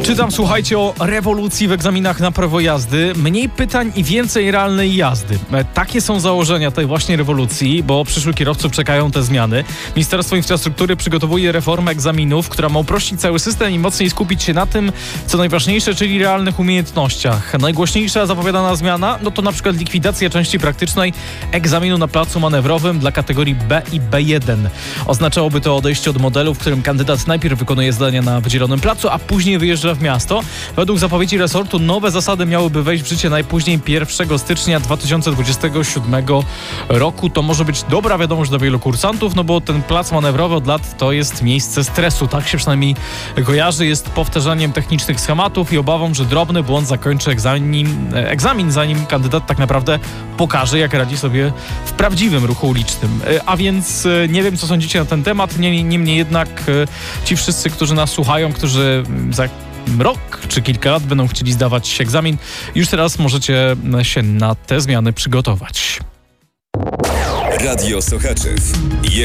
Czytam, słuchajcie, o rewolucji w egzaminach na prawo jazdy. Mniej pytań i więcej realnej jazdy. Takie są założenia tej właśnie rewolucji, bo przyszłych kierowców czekają te zmiany. Ministerstwo Infrastruktury przygotowuje reformę egzaminów, która ma uprościć cały system i mocniej skupić się na tym, co najważniejsze, czyli realnych umiejętnościach. Najgłośniejsza zapowiadana zmiana, to na przykład likwidacja części praktycznej egzaminu na placu manewrowym dla kategorii B i B1. Oznaczałoby to odejście od modelu, w którym kandydat najpierw wykonuje zadania na wydzielonym placu, a później wyjeżdża w miasto. Według zapowiedzi resortu nowe zasady miałyby wejść w życie najpóźniej 1 stycznia 2027 roku. To może być dobra wiadomość dla wielu kursantów, bo ten plac manewrowy od lat to jest miejsce stresu. Tak się przynajmniej kojarzy. Jest powtarzaniem technicznych schematów i obawą, że drobny błąd zakończy egzamin, zanim kandydat tak naprawdę pokaże, jak radzi sobie w prawdziwym ruchu ulicznym. A więc nie wiem, co sądzicie na ten temat. Niemniej jednak ci wszyscy, którzy nas słuchają, którzy za rok czy kilka lat będą chcieli zdawać egzamin, już teraz możecie się na te zmiany przygotować. Radio Sochaczów.